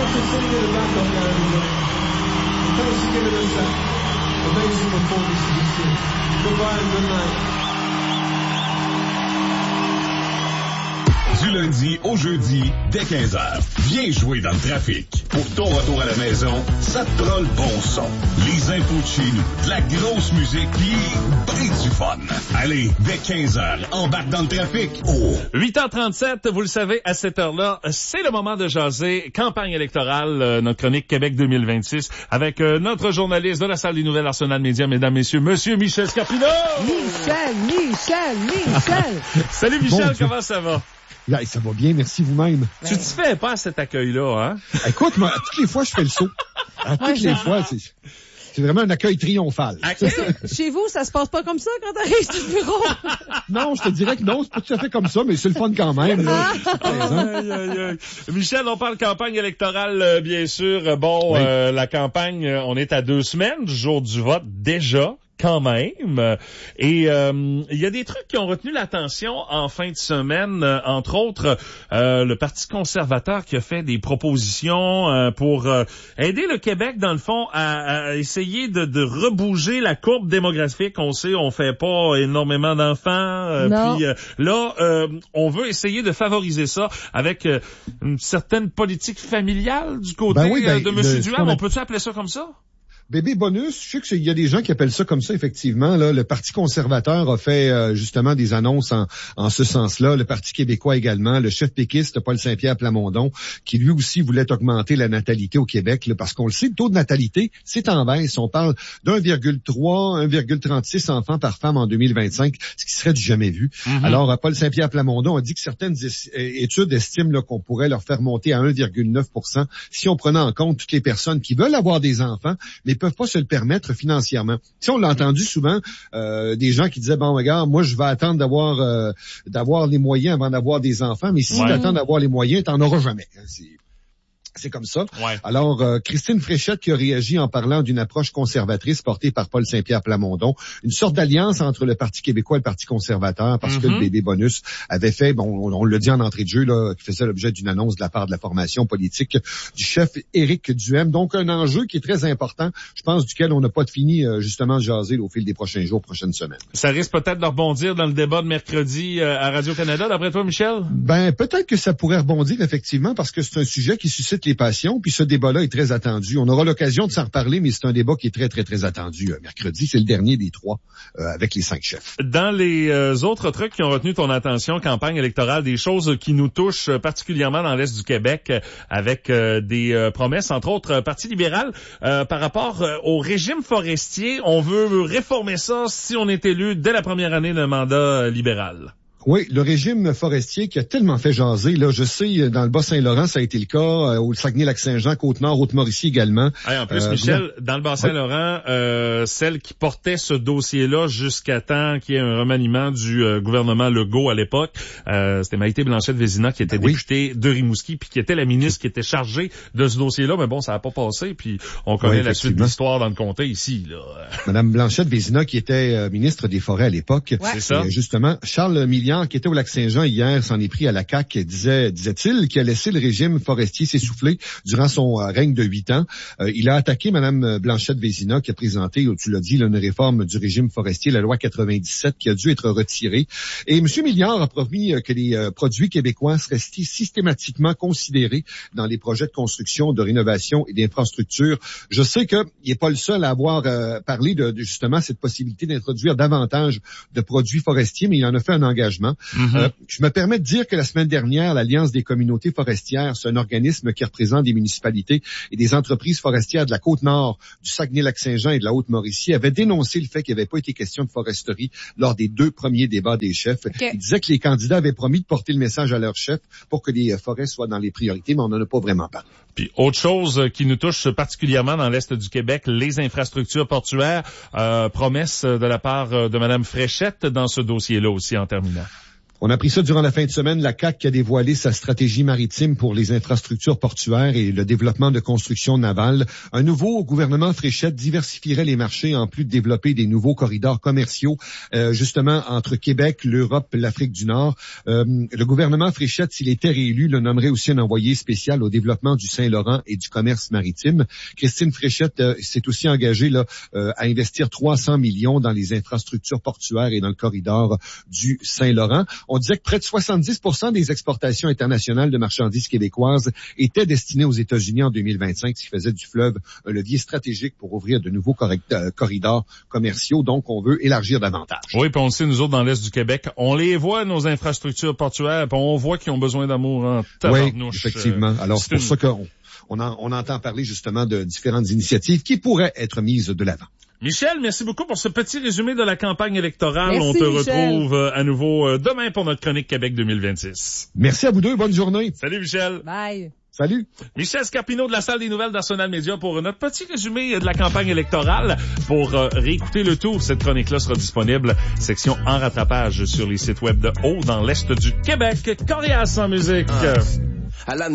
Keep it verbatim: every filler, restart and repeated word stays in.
for sitting in the back up there, everybody. Thanks for giving us that amazing performance this year. Goodbye and good night. Du lundi au jeudi, dès quinze heures. Viens jouer dans le trafic. Pour ton retour à la maison, ça te prend le bon son. Les infos de chez nous, de la grosse musique, pis ben du fun. Allez, dès quinze heures, embarque dans le trafic. Oh! huit heures trente-sept, vous le savez, à cette heure-là, c'est le moment de jaser campagne électorale, euh, notre chronique Québec deux mille vingt-six, avec euh, notre journaliste de la salle des nouvelles Arsenal Média, mesdames, messieurs, monsieur Michel Scarpino! Michel, Michel, Michel! Salut Michel, Bon, comment ça va? Là, ça va bien, merci vous-même. Tu te fais pas à cet accueil-là, hein? Écoute, moi, à toutes les fois, je fais le saut. À toutes Ouais, les ça- fois, c'est, c'est vraiment un accueil triomphal. Okay. Chez vous, ça se passe pas comme ça quand t'arrives sur le bureau? Non, je te dirais que non, c'est pas tout à fait comme ça, mais c'est le fun quand même. Là. Aïe, aïe, aïe. Michel, on parle campagne électorale, euh, bien sûr. Bon, Oui. euh, la campagne, euh, on est à deux semaines du jour du vote déjà. Quand même. Et euh, il y a des trucs qui ont retenu l'attention en fin de semaine, euh, entre autres euh, le Parti conservateur qui a fait des propositions euh, pour euh, aider le Québec, dans le fond, à, à essayer de, de rebouger la courbe démographique. On sait, on fait pas énormément d'enfants. Euh, Non. puis euh, là, euh, on veut essayer de favoriser ça avec euh, une certaine politique familiale du côté Ben oui, ben, euh, de M. le- Duham. on a- On peut-tu appeler ça comme ça? Bébé bonus, je sais qu'il y a des gens qui appellent ça comme ça, effectivement. Là, le Parti conservateur a fait euh, justement des annonces en, en ce sens-là. Le Parti québécois également. Le chef péquiste, Paul Saint-Pierre Plamondon, qui lui aussi voulait augmenter la natalité au Québec, là, parce qu'on le sait, le taux de natalité, c'est en baisse. On parle d'un virgule trois, un virgule trente-six enfants par femme en deux mille vingt-cinq, ce qui serait du jamais vu. Mm-hmm. Alors, euh, Paul Saint-Pierre Plamondon a dit que certaines es- études estiment là, qu'on pourrait leur faire monter à un virgule neuf pour cent si on prenait en compte toutes les personnes qui veulent avoir des enfants, mais peuvent pas se le permettre financièrement. Si on l'a entendu souvent, euh, des gens qui disaient, bon, regarde, moi, je vais attendre d'avoir euh, d'avoir les moyens avant d'avoir des enfants, mais si Ouais. tu attends d'avoir les moyens, t'en auras jamais. Hein, c'est... C'est comme ça. Ouais. Alors, euh, Christine Fréchette qui a réagi en parlant d'une approche conservatrice portée par Paul Saint-Pierre Plamondon, une sorte d'alliance entre le Parti québécois et le Parti conservateur, parce Mm-hmm. que le bébé bonus avait fait, bon, on, on le dit en entrée de jeu, là, qui faisait l'objet d'une annonce de la part de la formation politique du chef Éric Duhem. Donc, un enjeu qui est très important, je pense, duquel on n'a pas fini, euh, justement, de jaser là, au fil des prochains jours, prochaines semaines. Ça risque peut-être de rebondir dans le débat de mercredi euh, à Radio-Canada, d'après toi, Michel? Ben, peut-être que ça pourrait rebondir, effectivement, parce que c'est un sujet qui suscite les passions, puis ce débat-là est très attendu. On aura l'occasion de s'en reparler, mais c'est un débat qui est très, très, très attendu. Euh, mercredi, c'est le dernier des trois, euh, avec les cinq chefs. Dans les euh, autres trucs qui ont retenu ton attention, campagne électorale, des choses qui nous touchent euh, particulièrement dans l'Est du Québec, euh, avec euh, des euh, promesses, entre autres, euh, Parti libéral, euh, par rapport euh, au régime forestier. On veut réformer ça si on est élu dès la première année d'un mandat euh, libéral. Oui, le régime forestier qui a tellement fait jaser. Là, je sais, dans le Bas-Saint-Laurent, ça a été le cas, euh, au Saguenay-Lac-Saint-Jean, Côte-Nord, Haute-Mauricie également. Hey, en plus, Euh, Michel, dans le Bas-Saint-Laurent, euh, celle qui portait ce dossier-là jusqu'à temps qu'il y ait un remaniement du euh, gouvernement Legault à l'époque, euh, c'était Maïté Blanchette-Vézina qui était Ben oui. députée de Rimouski, puis qui était la ministre qui était chargée de ce dossier-là. Mais bon, ça n'a pas passé, puis on connaît Oui, la suite de effectivement. l'histoire dans le comté ici. Là. Madame Blanchette-Vézina, qui était euh, ministre des Forêts à l'époque. Ouais. C'est ça. Et, justement, Charles Milliard, qui était au Lac-Saint-Jean hier, s'en est pris à la C A Q, disait, disait-il, qui a laissé le régime forestier s'essouffler durant son euh, règne de huit ans. Euh, il a attaqué Madame Blanchette-Vézina, qui a présenté, tu l'as dit, là, une réforme du régime forestier, la loi quatre-vingt-dix-sept, qui a dû être retirée. Et M. Milliard a promis euh, que les euh, produits québécois seraient systématiquement considérés dans les projets de construction, de rénovation et d'infrastructure. Je sais qu'il n'est pas le seul à avoir euh, parlé de, de justement cette possibilité d'introduire davantage de produits forestiers, mais il en a fait un engagement. Mm-hmm. Euh, je me permets de dire que la semaine dernière, l'Alliance des communautés forestières, c'est un organisme qui représente des municipalités et des entreprises forestières de la Côte-Nord, du Saguenay-Lac-Saint-Jean et de la Haute-Mauricie, avait dénoncé le fait qu'il n'y avait pas été question de foresterie lors des deux premiers débats des chefs. Okay. Ils disaient que les candidats avaient promis de porter le message à leurs chefs pour que les forêts soient dans les priorités, mais on n'en a pas vraiment parlé. Puis autre chose qui nous touche particulièrement dans l'Est du Québec, les infrastructures portuaires, euh, promesse de la part de Mme Fréchette dans ce dossier-là aussi en terminant. On a appris ça durant la fin de semaine. La C A Q qui a dévoilé sa stratégie maritime pour les infrastructures portuaires et le développement de constructions navales. Un nouveau gouvernement Fréchette diversifierait les marchés en plus de développer des nouveaux corridors commerciaux, euh, justement entre Québec, l'Europe, l'Afrique du Nord. Euh, le gouvernement Fréchette, s'il était réélu, le nommerait aussi un envoyé spécial au développement du Saint-Laurent et du commerce maritime. Christine Fréchette euh, s'est aussi engagée là, euh, à investir trois cents millions dans les infrastructures portuaires et dans le corridor du Saint-Laurent. On disait que près de soixante-dix pour cent des exportations internationales de marchandises québécoises étaient destinées aux États-Unis en deux mille vingt-cinq, ce qui faisait du fleuve un levier stratégique pour ouvrir de nouveaux correct- euh, corridors commerciaux. Donc, on veut élargir davantage. Oui, puis on le sait, nous autres, dans l'Est du Québec, on les voit, nos infrastructures portuaires, puis on voit qu'ils ont besoin d'amour en tabarnouche. Oui, effectivement. Alors, c'est pour une... ça qu'on on en, on entend parler justement de différentes initiatives qui pourraient être mises de l'avant. Michel, merci beaucoup pour ce petit résumé de la campagne électorale. Merci, on te Michel. retrouve à nouveau demain pour notre chronique Québec deux mille vingt-six. Merci à vous deux. Bonne journée. Salut, Michel. Bye. Salut. Michel Scarpino de la salle des nouvelles d'Arsenal Média pour notre petit résumé de la campagne électorale. Pour euh, réécouter le tout, cette chronique-là sera disponible, section en rattrapage sur les sites web de Haut dans l'Est du Québec. Coriace en musique. Ah. À l'année